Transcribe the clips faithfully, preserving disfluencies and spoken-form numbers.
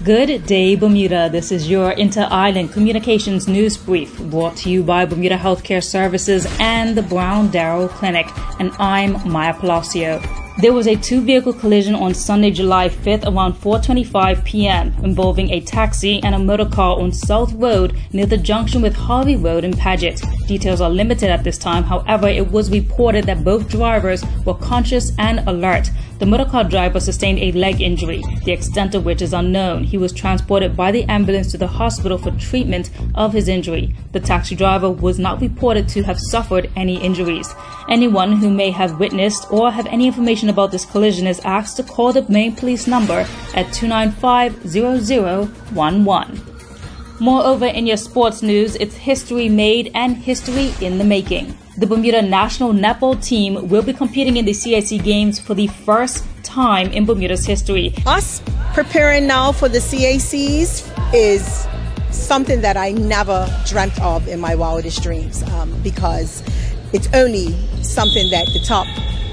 Good day, Bermuda. This is your Inter-Island Communications News Brief, brought to you by Bermuda Healthcare Services and the Brown Darrow Clinic, and I'm Maya Palacio. There was a two-vehicle collision on Sunday, July fifth around four twenty-five p.m. involving a taxi and a motor car on South Road near the junction with Harvey Road in Paget. Details are limited at this time. However, it was reported that both drivers were conscious and alert. The motor car driver sustained a leg injury, the extent of which is unknown. He was transported by the ambulance to the hospital for treatment of his injury. The taxi driver was not reported to have suffered any injuries. Anyone who may have witnessed or have any information about this collision is asked to call the main police number at two nine five, zero zero one one. Moreover, in your sports news, it's history made and history in the making. The Bermuda national netball team will be competing in the C A C Games for the first time in Bermuda's history. Us preparing now for the C A Cs is something that I never dreamt of in my wildest dreams, um, because it's only something that the top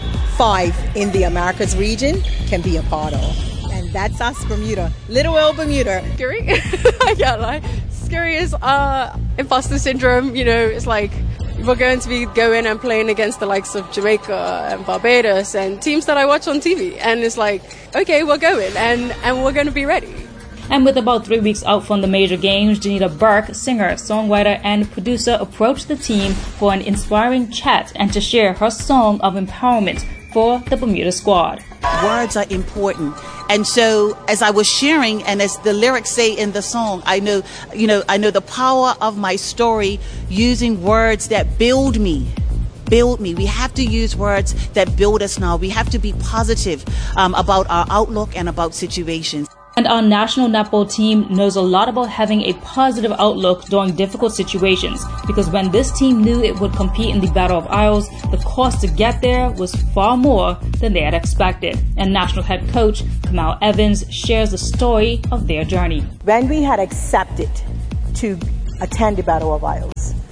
five in the Americas region can be a part of. And that's us, Bermuda. Little old Bermuda. Scary? I can't lie. Scary is uh, imposter syndrome. You know, it's like we're going to be going and playing against the likes of Jamaica and Barbados and teams that I watch on T V. And it's like, okay, we're going and, and we're going to be ready. And with about three weeks out from the major games, Janita Burke, singer, songwriter, and producer, approached the team for an inspiring chat and to share her song of empowerment for the Bermuda squad. Words are important. And so as I was sharing, and as the lyrics say in the song, I know, you know, I know the power of my story using words that build me. Build me. We have to use words that build us now. We have to be positive um, about our outlook and about situations. And our national netball team knows a lot about having a positive outlook during difficult situations, because when this team knew it would compete in the Battle of Isles, the cost to get there was far more than they had expected. And national head coach Kamal Evans shares the story of their journey. When we had accepted to attend the Battle of Isles,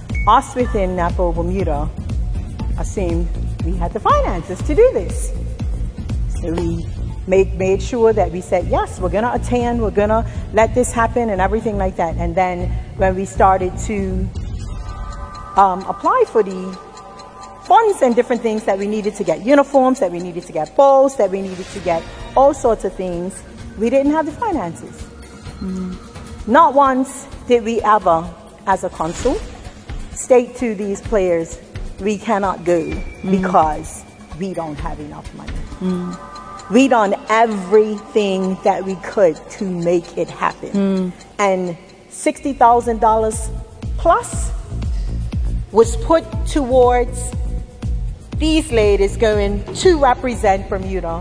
us within Netball Bermuda assumed we had the finances to do this. So we Made, made sure that we said, yes, we're going to attend, we're going to let this happen and everything like that. And then when we started to um, apply for the funds and different things that we needed to get, uniforms, that we needed to get bowls, that we needed to get all sorts of things, we didn't have the finances. Mm-hmm. Not once did we ever, as a council, state to these players, we cannot go mm-hmm. because we don't have enough money. Mm-hmm. We done everything that we could to make it happen. Mm. And sixty thousand dollars plus was put towards these ladies going to represent Bermuda,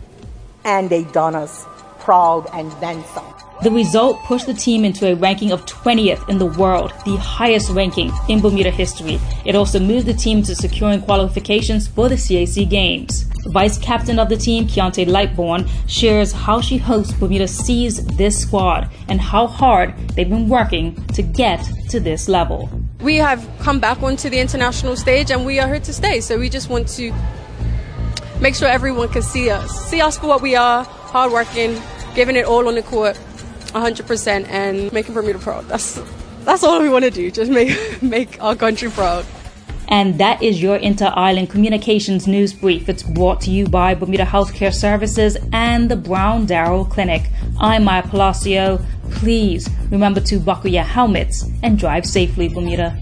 and they done us proud and then some. The result pushed the team into a ranking of twentieth in the world, the highest ranking in Bermuda history. It also moved the team to securing qualifications for the C A C Games. Vice captain of the team, Keontae Lightbourne, shares how she hopes Bermuda sees this squad and how hard they've been working to get to this level. We have come back onto the international stage and we are here to stay. So we just want to make sure everyone can see us. See us for what we are, hardworking, giving it all on the court, one hundred percent, and making Bermuda proud. That's, that's all we want to do, just make, make our country proud. And that is your Inter-Island Communications News Brief. It's brought to you by Bermuda Healthcare Services and the Brown Darrow Clinic. I'm Maya Palacio. Please remember to buckle your helmets and drive safely, Bermuda.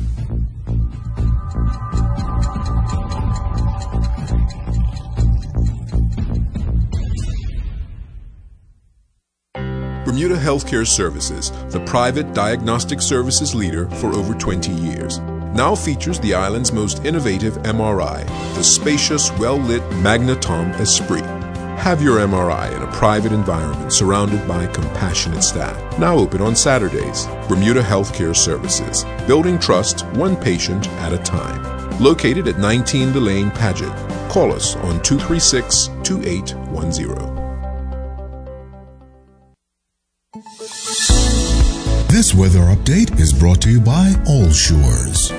Bermuda Healthcare Services, the private diagnostic services leader for over twenty years, now features the island's most innovative M R I, the spacious, well-lit Magnetom Esprit. Have your M R I in a private environment surrounded by compassionate staff. Now open on Saturdays. Bermuda Healthcare Services, building trust one patient at a time. Located at nineteen Delane Paget. Call us on two three six, two eight one zero. This weather update is brought to you by All Shores.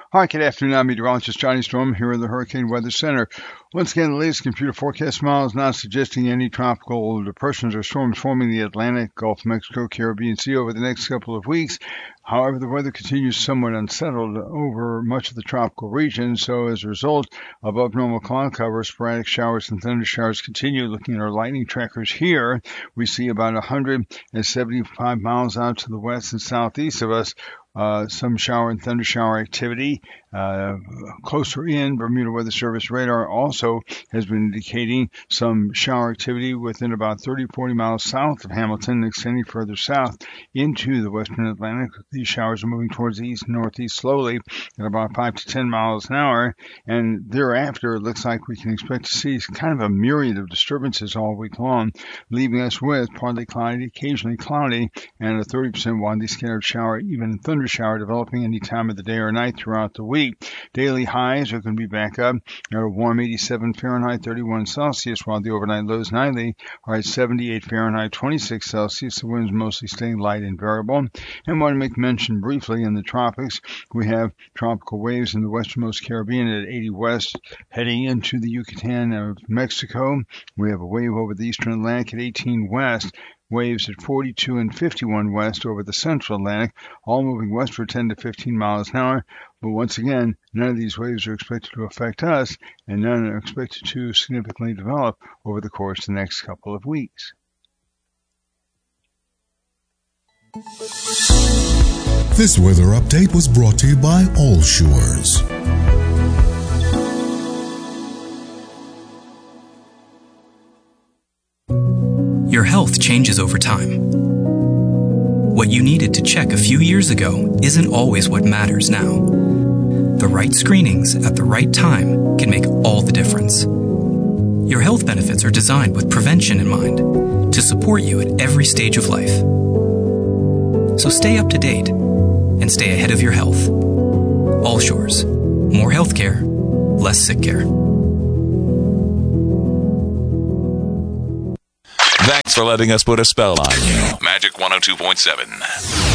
All right, good afternoon. I'm meteorologist Johnny Storm here in the Hurricane Weather Center. Once again, the latest computer forecast model is not suggesting any tropical depressions or storms forming the Atlantic, Gulf of Mexico, Caribbean Sea over the next couple of weeks. However, the weather continues somewhat unsettled over much of the tropical region, so as a result, above normal cloud cover, sporadic showers and thunder showers continue. Looking at our lightning trackers here, we see about one hundred seventy-five miles out to the west and southeast of us. Uh, some shower and thunder shower activity. Uh, closer in, Bermuda Weather Service radar also has been indicating some shower activity within about thirty to forty miles south of Hamilton, extending further south into the western Atlantic. These showers are moving towards the east and northeast slowly at about five to ten miles an hour, and thereafter it looks like we can expect to see kind of a myriad of disturbances all week long, leaving us with partly cloudy, occasionally cloudy, and a thirty percent widely scattered shower, even thunder shower developing any time of the day or night throughout the week. Daily highs are going to be back up at a warm eighty-seven Fahrenheit, thirty-one Celsius, while the overnight lows nightly are at seventy-eight Fahrenheit, twenty-six Celsius. The winds mostly staying light and variable. And want to make mention briefly in the tropics, we have tropical waves in the westernmost Caribbean at eighty west, heading into the Yucatan of Mexico. We have a wave over the eastern Atlantic at eighteen west. Waves at forty-two and fifty-one west over the central Atlantic, all moving westward ten to fifteen miles an hour. But once again, none of these waves are expected to affect us, and none are expected to significantly develop over the course of the next couple of weeks. This weather update was brought to you by All Shores. Your health changes over time. What you needed to check a few years ago isn't always what matters now. The right screenings at the right time can make all the difference. Your health benefits are designed with prevention in mind to support you at every stage of life. So stay up to date and stay ahead of your health. All Shores. More healthcare, less sick care. Thanks for letting us put a spell on you. Magic one oh two point seven.